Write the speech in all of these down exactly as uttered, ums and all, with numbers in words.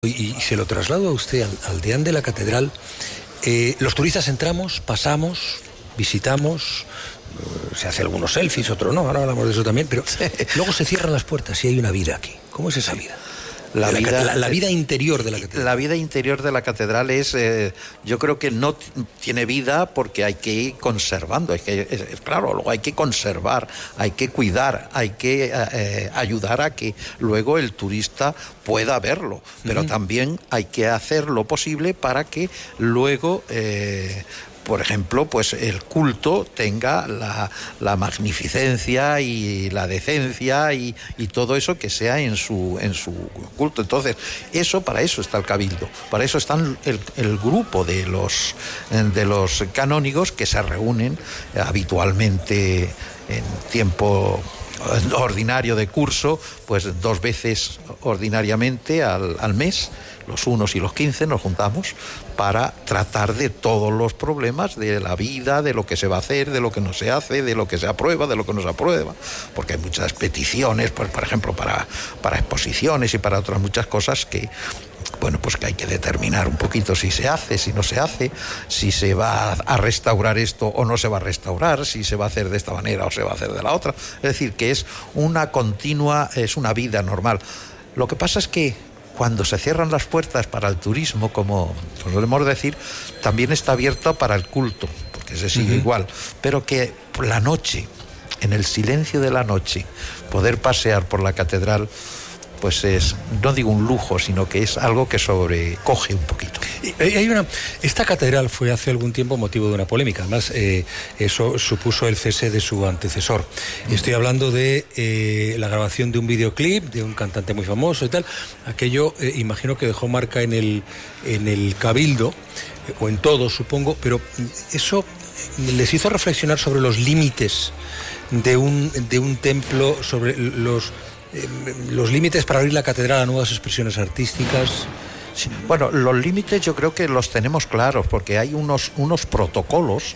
Y, y se lo traslado a usted al, al deán de la catedral. Eh, los turistas entramos, pasamos, visitamos, eh, se hace algunos selfies, otros no, ahora hablamos de eso también, pero sí. Luego se cierran las puertas y hay una vida aquí. ¿Cómo es esa vida? La vida, la, la, la vida interior de la catedral. La vida interior de la catedral es, eh, yo creo que no tiene vida porque hay que ir conservando, hay que, es, claro, luego hay que conservar, hay que cuidar, hay que eh, ayudar a que luego el turista pueda verlo, pero uh-huh. también hay que hacer lo posible para que luego... Eh, por ejemplo, pues el culto tenga la, la magnificencia y la decencia y, y todo eso que sea en su, en su culto. Entonces, eso para eso está el cabildo, para eso están el, el grupo de los, de los canónigos que se reúnen habitualmente en tiempo ordinario de curso, pues dos veces ordinariamente al, al mes, los unos y los quince nos juntamos para tratar de todos los problemas de la vida, de lo que se va a hacer, de lo que no se hace, de lo que se aprueba, de lo que no se aprueba, porque hay muchas peticiones, pues, por ejemplo, para, para exposiciones y para otras muchas cosas que, bueno, pues que hay que determinar un poquito si se hace, si no se hace, si se va a restaurar esto o no se va a restaurar, si se va a hacer de esta manera o se va a hacer de la otra. Es decir, que es una continua, es una vida normal. Lo que pasa es que cuando se cierran las puertas para el turismo, como podemos decir, también está abierto para el culto, porque se sigue uh-huh. igual, pero que por la noche, en el silencio de la noche, poder pasear por la catedral, pues es, no digo un lujo, sino que es algo que sobrecoge un poquito. Hay una, esta catedral fue hace algún tiempo motivo de una polémica, además eh, eso supuso el cese de su antecesor. Mm. Estoy hablando de eh, la grabación de un videoclip de un cantante muy famoso y tal. Aquello eh, imagino que dejó marca en el, en el cabildo, eh, o en todo supongo, pero eso les hizo reflexionar sobre los límites de un, de un templo, sobre los... Eh, los límites para abrir la catedral a nuevas expresiones artísticas. Sí. Bueno, los límites yo creo que los tenemos claros, porque hay unos, unos protocolos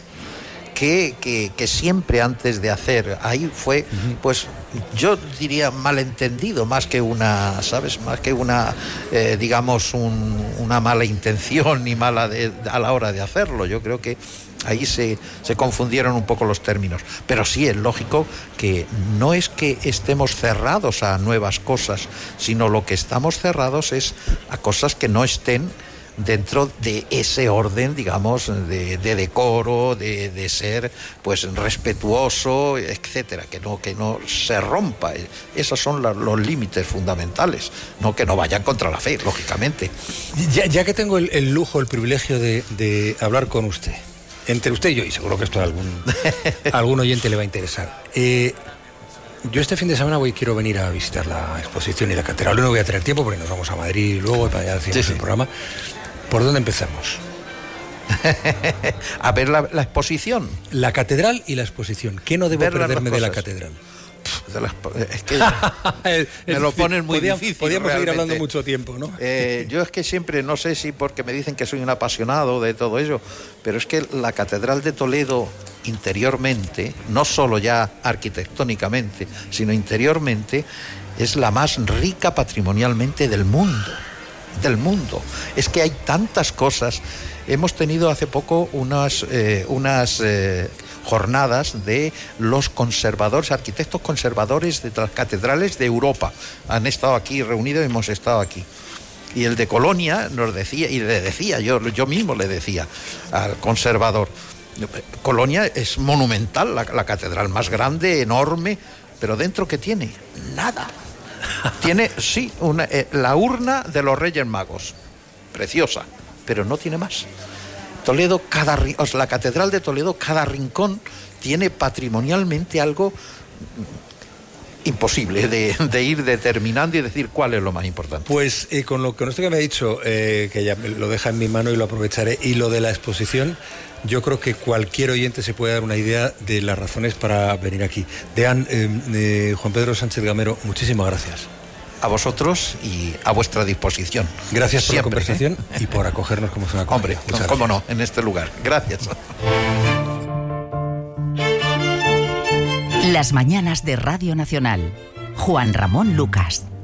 que, que, que siempre antes de hacer, ahí fue, uh-huh. pues yo diría malentendido, más que una, ¿sabes? Más que una, eh, digamos, un, una mala intención ni mala de, a la hora de hacerlo. Yo creo que ahí se, se confundieron un poco los términos. Pero sí, es lógico que no es que estemos cerrados a nuevas cosas, sino lo que estamos cerrados es a cosas que no estén dentro de ese orden, digamos, de, de decoro, de, de ser pues respetuoso, etcétera, que no, que no se rompa. Esos son la, los límites fundamentales, no que no vayan contra la fe, lógicamente. Ya, ya que tengo el, el lujo, el privilegio de, de hablar con usted, entre usted y yo, y seguro que esto a algún, a algún oyente le va a interesar. Eh, yo este fin de semana voy quiero venir a visitar la exposición y la catedral. No voy a tener tiempo porque nos vamos a Madrid luego para allá hacer sí, sí. el programa. ¿Por dónde empezamos? A ver la, la exposición. La catedral y la exposición. ¿Qué no debo ver perderme de la catedral? De las, es que el, me lo ponen muy podíamos, difícil. Podríamos realmente. seguir hablando mucho tiempo, ¿no? Eh, yo es que siempre, no sé si porque me dicen que soy un apasionado de todo ello, pero es que la Catedral de Toledo interiormente, no solo ya arquitectónicamente, sino interiormente, es la más rica patrimonialmente del mundo. del mundo. Es que hay tantas cosas. Hemos tenido hace poco unas, eh, unas eh, jornadas de los conservadores, arquitectos conservadores de las catedrales de Europa. Han estado aquí reunidos y hemos estado aquí. Y el de Colonia nos decía, y le decía, yo, yo mismo le decía al conservador, Colonia es monumental, la, la catedral más grande, enorme, pero dentro ¿qué tiene? Nada. Tiene, sí, una, eh, la urna de los Reyes Magos, preciosa, pero no tiene más. Toledo, cada, o sea, la Catedral de Toledo, cada rincón tiene patrimonialmente algo imposible de, de ir determinando y decir cuál es lo más importante. Pues eh, con lo con esto que me ha dicho, eh, que ya lo deja en mi mano y lo aprovecharé, y lo de la exposición, yo creo que cualquier oyente se puede dar una idea de las razones para venir aquí. Deán, eh, eh, Juan Pedro Sánchez Gamero, muchísimas gracias. A vosotros y a vuestra disposición. Gracias por Siempre, la conversación ¿eh? y por acogernos como se acoge. Hombre, no, cómo no, en este lugar. Gracias. Las mañanas de Radio Nacional. Juan Ramón Lucas.